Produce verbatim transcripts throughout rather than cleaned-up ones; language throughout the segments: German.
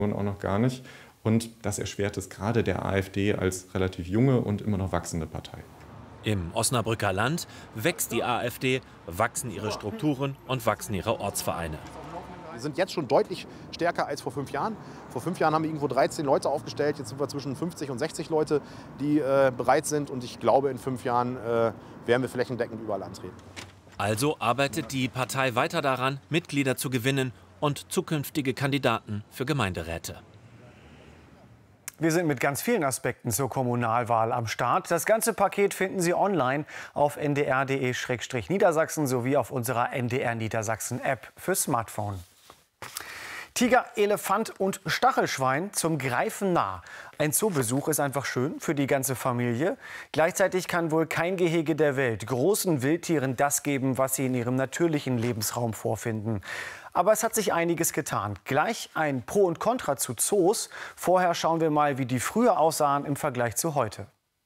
Und auch noch gar nicht. Und das erschwert es gerade der AfD als relativ junge und immer noch wachsende Partei. Im Osnabrücker Land wächst die AfD, wachsen ihre Strukturen und wachsen ihre Ortsvereine. Wir sind jetzt schon deutlich stärker als vor fünf Jahren. Vor fünf Jahren haben wir irgendwo dreizehn Leute aufgestellt. Jetzt sind wir zwischen fünfzig und sechzig Leute, die äh, bereit sind. Und ich glaube, in fünf Jahren äh, werden wir flächendeckend überall antreten. Also arbeitet die Partei weiter daran, Mitglieder zu gewinnen und zukünftige Kandidaten für Gemeinderäte. Wir sind mit ganz vielen Aspekten zur Kommunalwahl am Start. Das ganze Paket finden Sie online auf n d r punkt d e slash niedersachsen sowie auf unserer N D R Niedersachsen App für Smartphone. Tiger, Elefant und Stachelschwein zum Greifen nah. Ein Zoobesuch ist einfach schön für die ganze Familie. Gleichzeitig kann wohl kein Gehege der Welt großen Wildtieren das geben, was sie in ihrem natürlichen Lebensraum vorfinden. Aber es hat sich einiges getan. Gleich ein Pro und Contra zu Zoos. Vorher schauen wir mal, wie die früher aussahen im Vergleich zu heute.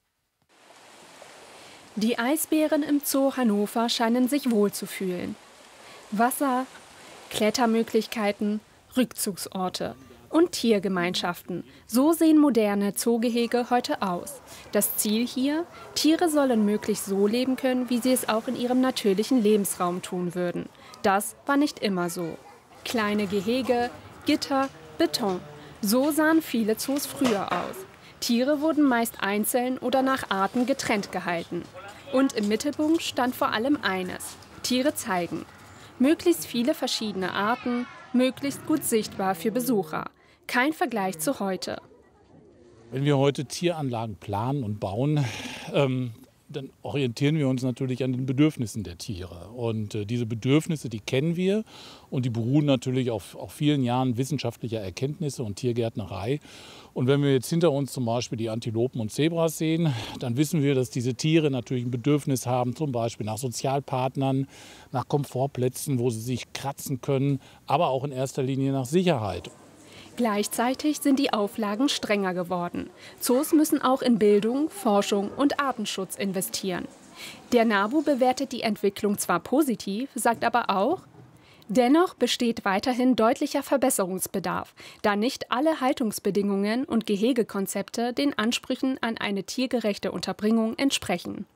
Die Eisbären im Zoo Hannover scheinen sich wohl zu fühlen. Wasser, Klettermöglichkeiten, Rückzugsorte und Tiergemeinschaften. So sehen moderne Zoogehege heute aus. Das Ziel hier: Tiere sollen möglichst so leben können, wie sie es auch in ihrem natürlichen Lebensraum tun würden. Das war nicht immer so. Kleine Gehege, Gitter, Beton. So sahen viele Zoos früher aus. Tiere wurden meist einzeln oder nach Arten getrennt gehalten. Und im Mittelpunkt stand vor allem eines: Tiere zeigen. Möglichst viele verschiedene Arten, möglichst gut sichtbar für Besucher. Kein Vergleich zu heute. Wenn wir heute Tieranlagen planen und bauen, ähm, dann orientieren wir uns natürlich an den Bedürfnissen der Tiere. Und äh, diese Bedürfnisse, die kennen wir und die beruhen natürlich auf, auf vielen Jahren wissenschaftlicher Erkenntnisse und Tiergärtnerei. Und wenn wir jetzt hinter uns zum Beispiel die Antilopen und Zebras sehen, dann wissen wir, dass diese Tiere natürlich ein Bedürfnis haben, zum Beispiel nach Sozialpartnern, nach Komfortplätzen, wo sie sich kratzen können, aber auch in erster Linie nach Sicherheit. Gleichzeitig sind die Auflagen strenger geworden. Zoos müssen auch in Bildung, Forschung und Artenschutz investieren. Der NABU bewertet die Entwicklung zwar positiv, sagt aber auch: Dennoch besteht weiterhin deutlicher Verbesserungsbedarf, da nicht alle Haltungsbedingungen und Gehegekonzepte den Ansprüchen an eine tiergerechte Unterbringung entsprechen.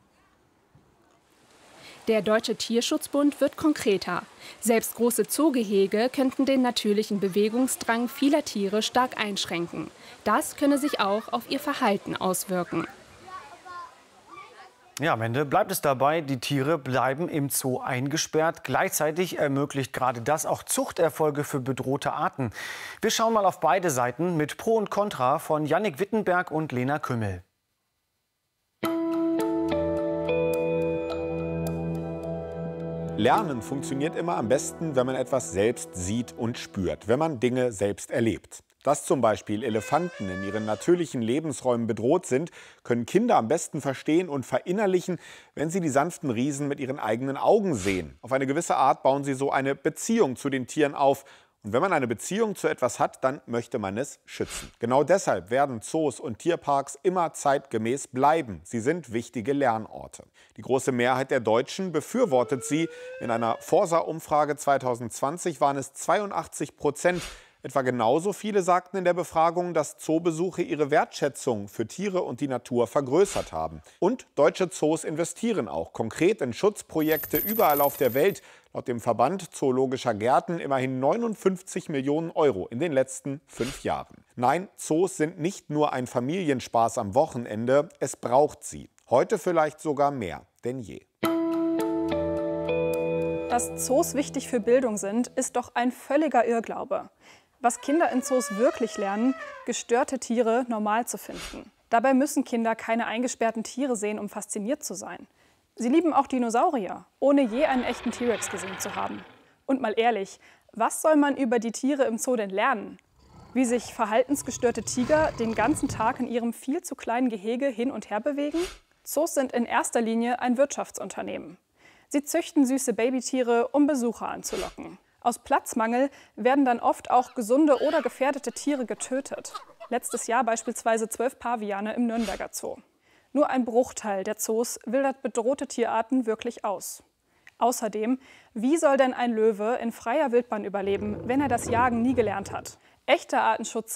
Der Deutsche Tierschutzbund wird konkreter. Selbst große Zoogehege könnten den natürlichen Bewegungsdrang vieler Tiere stark einschränken. Das könne sich auch auf ihr Verhalten auswirken. Ja, am Ende bleibt es dabei, die Tiere bleiben im Zoo eingesperrt. Gleichzeitig ermöglicht gerade das auch Zuchterfolge für bedrohte Arten. Wir schauen mal auf beide Seiten mit Pro und Contra von Jannik Wittenberg und Lena Kümmel. Lernen funktioniert immer am besten, wenn man etwas selbst sieht und spürt, wenn man Dinge selbst erlebt. Dass zum Beispiel Elefanten in ihren natürlichen Lebensräumen bedroht sind, können Kinder am besten verstehen und verinnerlichen, wenn sie die sanften Riesen mit ihren eigenen Augen sehen. Auf eine gewisse Art bauen sie so eine Beziehung zu den Tieren auf. Und wenn man eine Beziehung zu etwas hat, dann möchte man es schützen. Genau deshalb werden Zoos und Tierparks immer zeitgemäß bleiben. Sie sind wichtige Lernorte. Die große Mehrheit der Deutschen befürwortet sie. In einer Forsa-Umfrage zweitausendzwanzig waren es zweiundachtzig Prozent. Etwa genauso viele sagten in der Befragung, dass Zoobesuche ihre Wertschätzung für Tiere und die Natur vergrößert haben. Und deutsche Zoos investieren auch konkret in Schutzprojekte überall auf der Welt. Laut dem Verband Zoologischer Gärten immerhin neunundfünfzig Millionen Euro in den letzten fünf Jahren. Nein, Zoos sind nicht nur ein Familienspaß am Wochenende, es braucht sie. Heute vielleicht sogar mehr denn je. Dass Zoos wichtig für Bildung sind, ist doch ein völliger Irrglaube. Was Kinder in Zoos wirklich lernen: gestörte Tiere normal zu finden. Dabei müssen Kinder keine eingesperrten Tiere sehen, um fasziniert zu sein. Sie lieben auch Dinosaurier, ohne je einen echten T-Rex gesehen zu haben. Und mal ehrlich, was soll man über die Tiere im Zoo denn lernen? Wie sich verhaltensgestörte Tiger den ganzen Tag in ihrem viel zu kleinen Gehege hin und her bewegen? Zoos sind in erster Linie ein Wirtschaftsunternehmen. Sie züchten süße Babytiere, um Besucher anzulocken. Aus Platzmangel werden dann oft auch gesunde oder gefährdete Tiere getötet. Letztes Jahr beispielsweise zwölf Paviane im Nürnberger Zoo. Nur ein Bruchteil der Zoos wildert bedrohte Tierarten wirklich aus. Außerdem, wie soll denn ein Löwe in freier Wildbahn überleben, wenn er das Jagen nie gelernt hat? Echter Artenschutz